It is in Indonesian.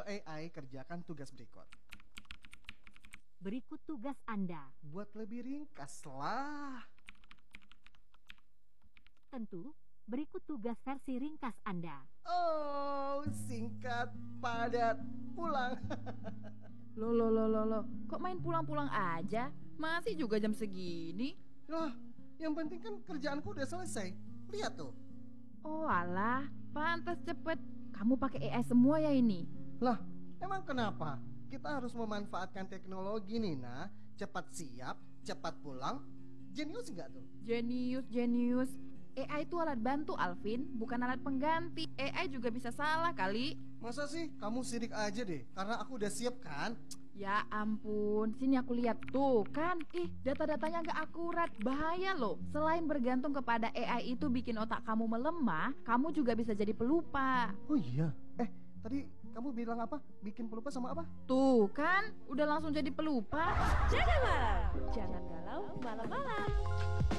AI kerjakan tugas berikut. Berikut tugas Anda. Buat lebih ringkas lah. Tentu, berikut tugas versi ringkas Anda. Oh, singkat, padat, pulang. Loh, kok main pulang-pulang aja? Masih juga jam segini? Lah, yang penting kan kerjaanku udah selesai. Lihat tuh. Oh alah, pantas cepet. Kamu pakai AI semua ya ini? Lah, emang kenapa? Kita harus memanfaatkan teknologi nih, nah. Cepat siap, cepat pulang. Jenius nggak tuh? Jenius. AI itu alat bantu, Alvin, bukan alat pengganti. AI juga bisa salah kali. Masa sih kamu sirik aja deh? Karena aku udah siap kan? Ya ampun, sini aku lihat tuh kan. Data-datanya nggak akurat, bahaya loh. Selain bergantung kepada AI itu bikin otak kamu melemah, kamu juga bisa jadi pelupa. Oh iya. Tadi kamu bilang apa? Bikin pelupa sama apa? Tuh kan, udah langsung jadi pelupa. Jangan galau malam-malam.